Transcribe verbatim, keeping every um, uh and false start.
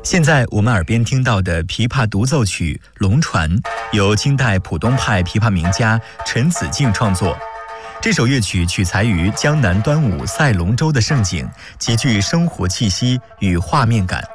现在我们耳边听到的琵琶独奏曲《龙船》，由清代浦东派琵琶名家陈子敬创作。这首乐曲取材于江南端午赛龙舟的盛景，极具生活气息与画面感。